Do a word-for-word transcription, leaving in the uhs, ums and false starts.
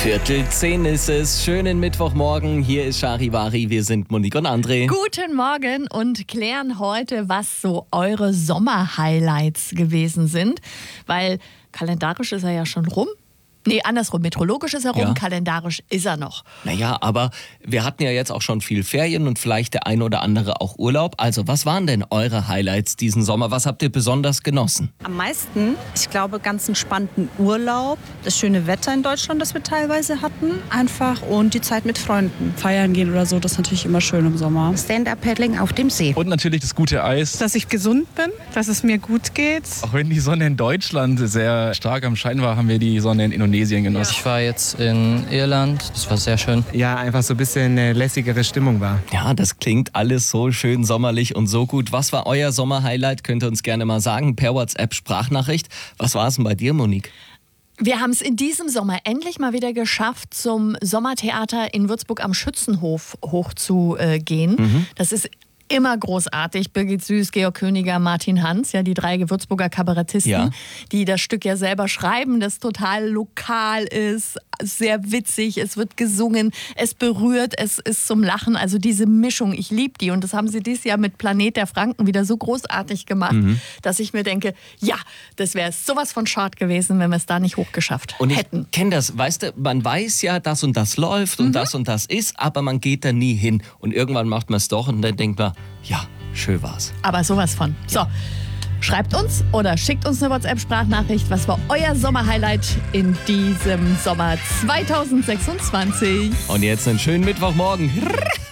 Viertel zehn ist es. Schönen Mittwochmorgen. Hier ist Charivari. Wir sind Monique und André. Guten Morgen und klären heute, was so eure Sommer-Highlights gewesen sind. Weil kalendarisch ist er ja schon rum. Nee, andersrum. Meteorologisch ist er rum, Ja. kalendarisch ist er noch. Naja, aber wir hatten ja jetzt auch schon viel Ferien und vielleicht der ein oder andere auch Urlaub. Also was waren denn eure Highlights diesen Sommer? Was habt ihr besonders genossen? Am meisten, ich glaube, ganz entspannten Urlaub, das schöne Wetter in Deutschland, das wir teilweise hatten, einfach und die Zeit mit Freunden. Feiern gehen oder so, das ist natürlich immer schön im Sommer. Stand-Up-Paddling auf dem See. Und natürlich das gute Eis. Dass ich gesund bin, dass es mir gut geht. Auch wenn die Sonne in Deutschland sehr stark am Schein war, haben wir die Sonne in Indonesien genossen. Ich war jetzt in Irland, das war sehr schön. Ja, einfach so ein bisschen eine lässigere Stimmung war. Ja, das klingt alles so schön sommerlich und so gut. Was war euer Sommerhighlight? Könnt ihr uns gerne mal sagen per WhatsApp-Sprachnachricht. Was war es denn bei dir, Monique? Wir haben es in diesem Sommer endlich mal wieder geschafft, zum Sommertheater in Würzburg am Schützenhof hochzugehen. Mhm. Das ist immer großartig. Birgit Süß, Georg Königer, Martin Hans, ja, die drei Würzburger Kabarettisten, Ja. die das Stück ja selber schreiben, das total lokal ist, sehr witzig, es wird gesungen, es berührt, es ist zum Lachen. Also diese Mischung, ich liebe die. Und das haben sie dieses Jahr mit Planet der Franken wieder so großartig gemacht, mhm. dass ich mir denke, ja, das wäre sowas von schade gewesen, wenn wir es da nicht hochgeschafft Und ich hätten. kenne das, weißt du, man weiß ja, das und das läuft und mhm. das und das ist, aber man geht da nie hin. Und irgendwann macht man es doch und dann denkt man, ja, schön war's. Aber sowas von. So, schreibt uns oder schickt uns eine WhatsApp-Sprachnachricht. Was war euer Sommerhighlight in diesem Sommer zwanzig sechsundzwanzig? Und jetzt einen schönen Mittwochmorgen.